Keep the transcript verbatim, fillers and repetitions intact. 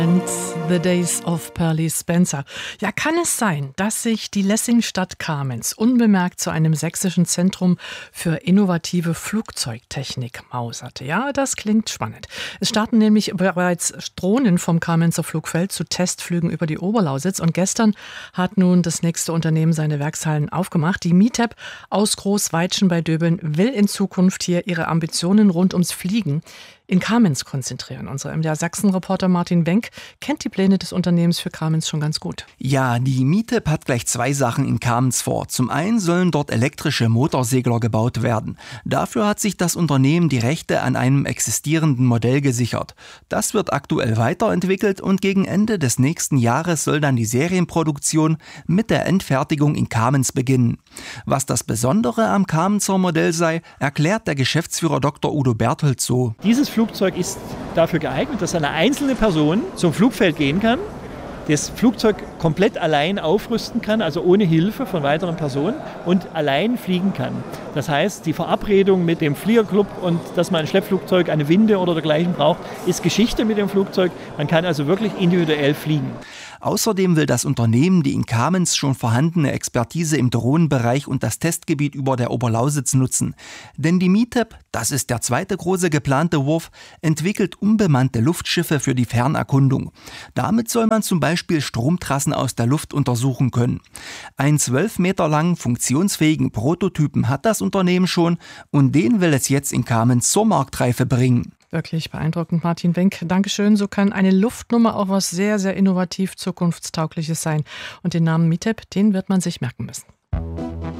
And the Days of Pearly Spencer. Ja, kann es sein, dass sich die Lessingstadt Kamenz unbemerkt zu einem sächsischen Zentrum für innovative Flugzeugtechnik mauserte? Ja, das klingt spannend. Es starten nämlich bereits Drohnen vom Kamenzer Flugfeld zu Testflügen über die Oberlausitz. Und gestern hat nun das nächste Unternehmen seine Werkshallen aufgemacht. Die MITEP aus Großweitschen bei Döbeln will in Zukunft hier ihre Ambitionen rund ums Fliegen in Kamenz konzentrieren. Unser M D R Sachsen-Reporter Martin Wenck kennt die Pläne des Unternehmens für Kamenz schon ganz gut. Ja, die MITEP hat gleich zwei Sachen in Kamenz vor. Zum einen sollen dort elektrische Motorsegler gebaut werden. Dafür hat sich das Unternehmen die Rechte an einem existierenden Modell gesichert. Das wird aktuell weiterentwickelt und gegen Ende des nächsten Jahres soll dann die Serienproduktion mit der Endfertigung in Kamenz beginnen. Was das Besondere am Kamenzer Modell sei, erklärt der Geschäftsführer Doktor Udo Berthold so. Dieses Flugzeug ist dafür geeignet, dass eine einzelne Person zum Flugfeld gehen kann, das Flugzeug komplett allein aufrüsten kann, also ohne Hilfe von weiteren Personen und allein fliegen kann. Das heißt, die Verabredung mit dem Fliegerclub und dass man ein Schleppflugzeug, eine Winde oder dergleichen braucht, ist Geschichte mit dem Flugzeug. Man kann also wirklich individuell fliegen. Außerdem will das Unternehmen die in Kamenz schon vorhandene Expertise im Drohnenbereich und das Testgebiet über der Oberlausitz nutzen. Denn die MITEP, das ist der zweite große geplante Wurf, entwickelt unbemannte Luftschiffe für die Fernerkundung. Damit soll man zum Beispiel Stromtrassen aus der Luft untersuchen können. Einen zwölf Meter langen funktionsfähigen Prototypen hat das Unternehmen schon und den will es jetzt in Kamenz zur Marktreife bringen. Wirklich beeindruckend, Martin Wenck. Dankeschön. So kann eine Luftnummer auch was sehr, sehr innovativ Zukunftstaugliches sein. Und den Namen MITEP, den wird man sich merken müssen.